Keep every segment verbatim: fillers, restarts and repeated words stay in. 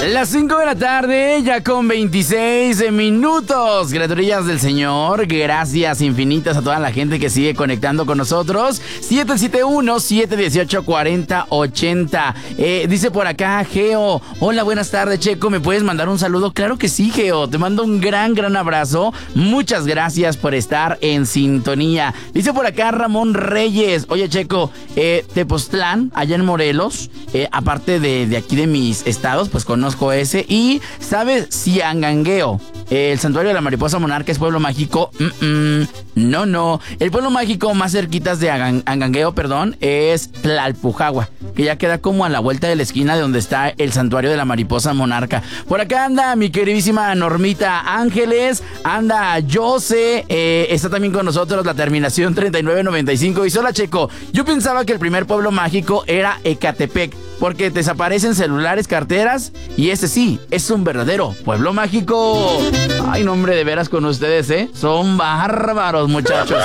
Las cinco de la tarde, ya con veintiséis minutos. Criaturillas del Señor, gracias infinitas a toda la gente que sigue conectando con nosotros. siete siete uno, siete uno ocho, cuatro cero ocho cero. Eh, dice por acá Geo, hola, buenas tardes, Checo, ¿me puedes mandar un saludo? Claro que sí, Geo, te mando un gran, gran abrazo. Muchas gracias por estar en sintonía. Dice por acá Ramón Reyes, oye, Checo, eh, Tepoztlán, allá en Morelos, eh, aparte de, de aquí de mis estados, pues conozco ese. Y ¿sabes si Angangueo, el santuario de la mariposa monarca, es pueblo mágico? Mm-mm, no, no. El pueblo mágico más cerquitas de Angan- Angangueo, perdón, es Tlalpujahua, que ya queda como a la vuelta de la esquina de donde está el santuario de la mariposa monarca. Por acá anda mi queridísima Normita Ángeles, anda Jose, eh, está también con nosotros la terminación treinta y nueve noventa y cinco. Y hola, Checo, yo pensaba que el primer pueblo mágico era Ecatepec, porque desaparecen celulares, carteras, y ese sí, es un verdadero pueblo mágico. Ay, no, hombre, de veras con ustedes, ¿eh? Son bárbaros, muchachos.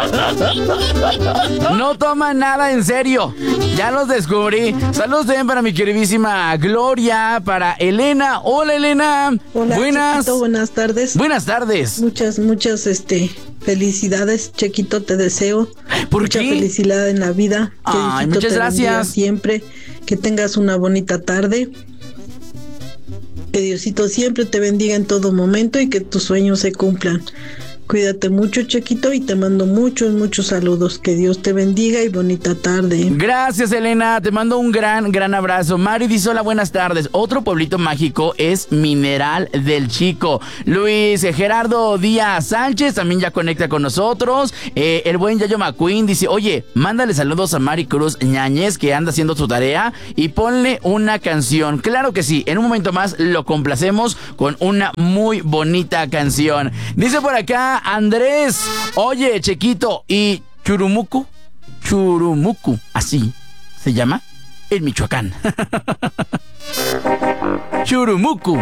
No toman nada en serio. Ya los descubrí. Saludos también para mi queridísima Gloria, para Elena. Hola, Elena. Hola, buenas. Chequito, buenas tardes. Buenas tardes. Muchas, muchas, este, felicidades, Chequito, te deseo. ¿Por mucha qué? felicidad en la vida. Que Ay, Diosito muchas te bendiga gracias. siempre. Que tengas una bonita tarde. Que Diosito siempre te bendiga en todo momento y que tus sueños se cumplan. Cuídate mucho, Chequito, y te mando muchos, muchos saludos. Que Dios te bendiga y bonita tarde. Gracias, Elena. Te mando un gran, gran abrazo. Mari dice, hola, buenas tardes. Otro pueblito mágico es Mineral del Chico. Luis Gerardo Díaz Sánchez también ya conecta con nosotros. Eh, el buen Yayo McQueen dice, oye, mándale saludos a Mari Cruz Ñañez, que anda haciendo su tarea, y ponle una canción. Claro que sí. En un momento más lo complacemos con una muy bonita canción. Dice por acá Andrés, oye, Chequito, ¿y Churumucu? Churumucu, así se llama en Michoacán. Churumucu.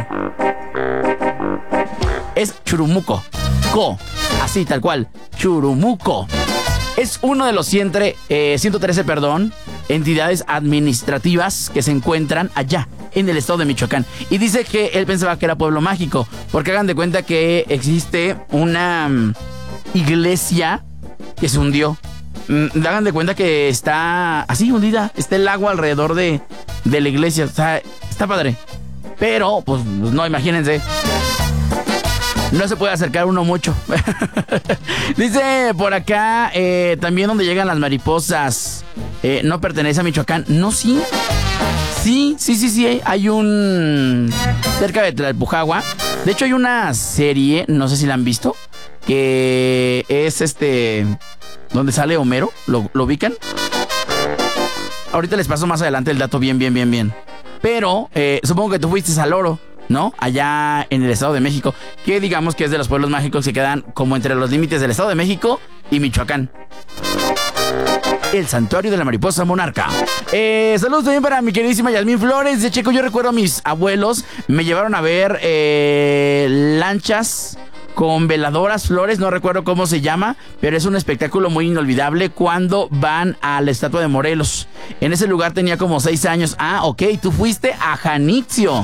Es Churumuco. Co, así tal cual. Churumuco. Es uno de los ciento trece, perdón, entidades administrativas que se encuentran allá en el estado de Michoacán. Y dice que él pensaba que era pueblo mágico, porque hagan de cuenta que existe una um, iglesia que se hundió. Mm, hagan de cuenta que está así hundida, está el agua alrededor de, de la iglesia. O sea, está padre. Pero, pues, no, imagínense. No se puede acercar uno mucho. Dice por acá, eh, también donde llegan las mariposas, eh, no pertenece a Michoacán. No, sí. Sí, sí, sí, sí. Hay un... cerca de Tlalpujahua. De hecho, hay una serie, no sé si la han visto, que es este... donde sale Homero. ¿Lo, lo ubican? Ahorita les paso más adelante el dato bien, bien, bien, bien. Pero, eh, supongo que tú fuiste al Oro, ¿no? Allá en el Estado de México, que digamos que es de los pueblos mágicos que quedan como entre los límites del Estado de México y Michoacán. El santuario de la mariposa monarca. Eh, saludos también para mi queridísima Yasmín Flores. De Checo, yo recuerdo a mis abuelos me llevaron a ver eh, lanchas con veladoras, flores, no recuerdo cómo se llama, pero es un espectáculo muy inolvidable cuando van a la estatua de Morelos. En ese lugar tenía como seis años. Ah, ok, tú fuiste a Janitzio.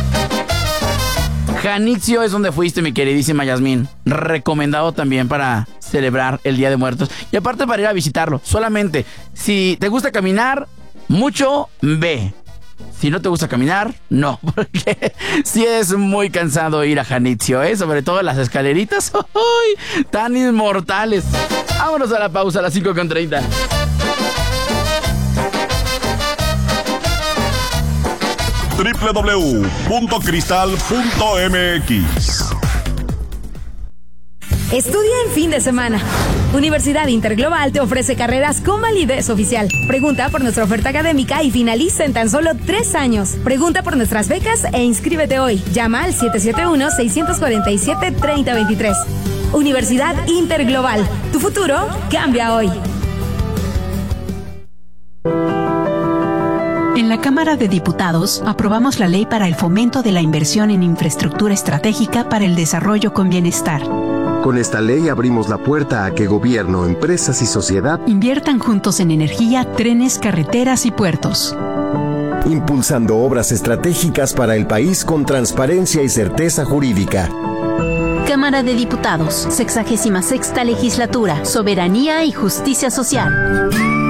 Janitzio es donde fuiste, mi queridísima Yasmín. Recomendado también para celebrar el Día de Muertos. Y aparte para ir a visitarlo. Solamente, si te gusta caminar mucho, ve. Si no te gusta caminar, no. Porque sí es muy cansado ir a Janitzio, ¿eh? Sobre todo las escaleritas. ¡Ay! Tan inmortales. Vámonos a la pausa a las cinco con treinta. doble u doble u doble u punto cristal punto m x. Estudia en fin de semana. Universidad Interglobal te ofrece carreras con validez oficial. Pregunta por nuestra oferta académica y finaliza en tan solo tres años. Pregunta por nuestras becas e inscríbete hoy. Llama al siete siete uno, seis cuatro siete, tres cero dos tres. Universidad Interglobal. Tu futuro cambia hoy. En la Cámara de Diputados aprobamos la ley para el fomento de la inversión en infraestructura estratégica para el desarrollo con bienestar. Con esta ley abrimos la puerta a que gobierno, empresas y sociedad inviertan juntos en energía, trenes, carreteras y puertos. impulsando obras estratégicas para el país con transparencia y certeza jurídica. Cámara de Diputados, sexagésima sexta legislatura, soberanía y justicia social.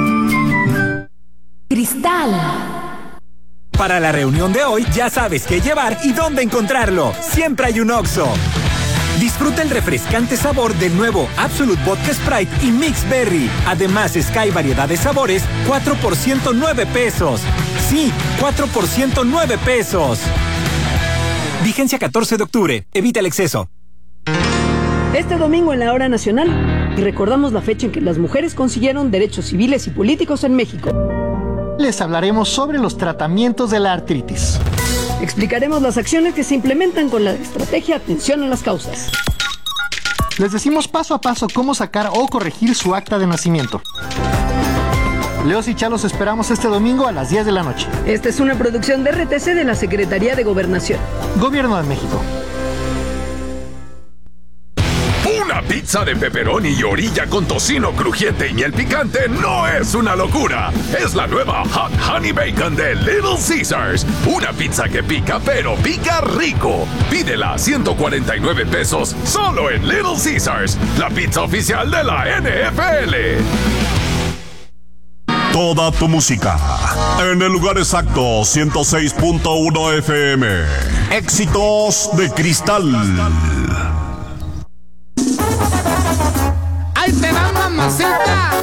Cristal. Para la reunión de hoy ya sabes qué llevar y dónde encontrarlo. Siempre hay un Oxxo. Disfruta el refrescante sabor del nuevo Absolut Vodka Sprite y Mix Berry. Además, Sky variedad de sabores, cuatro por ciento nueve pesos. Sí, cuatro por ciento nueve pesos. Vigencia catorce de octubre. Evita el exceso. Este domingo en la Hora Nacional, y recordamos la fecha en que las mujeres consiguieron derechos civiles y políticos en México. Les hablaremos sobre los tratamientos de la artritis. Explicaremos las acciones que se implementan con la estrategia Atención a las Causas. Les decimos paso a paso cómo sacar o corregir su acta de nacimiento. Leos y Chalos esperamos este domingo a las diez de la noche. Esta es una producción de R T C de la Secretaría de Gobernación. Gobierno de México. Una pizza de pepperoni y orilla con tocino crujiente y miel picante no es una locura. Es la nueva Hot Honey Bacon de Little Caesars. Una pizza que pica, pero pica rico. Pídela a ciento cuarenta y nueve pesos solo en Little Caesars, la pizza oficial de la N F L. Toda tu música en el lugar exacto, ciento seis punto uno F M. Éxitos de Cristal. ¡Ahí te va, mamacita!